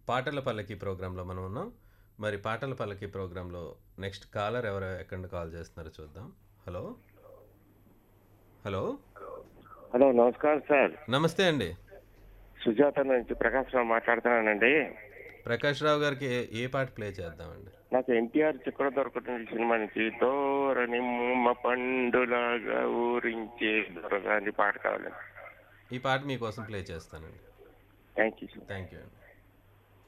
పాటల పల్లకి ప్రోగ్రాంలో మనం ఉన్నాం. మరి పాటల పల్లకి ప్రోగ్రాంలో నెక్స్ట్ కాలర్ ఎవరు ఎక్కడి నుండి కాల్ చేస్తున్నారో చూద్దాం. హలో! హలో! హలో, నమస్కారం సార్. నమస్తే అండి. సుజాత నుంచి ప్రకాష్ రావు మాట్లాడుతున్నానండి. ప్రకాష్ రావు గారికి ఏ పాట ప్లే చేద్దామండి? నాకు ఎన్టీఆర్ చిక్కడ దొరకటుంది సినిమా నుంచి దోరని ముమ్మ పండులాగా ఊరించే దొరగాని పాట కావాలండి. ఈ పాట మీకోసం ప్లే చేస్తానండి. Thank you sir. Thank you అండి.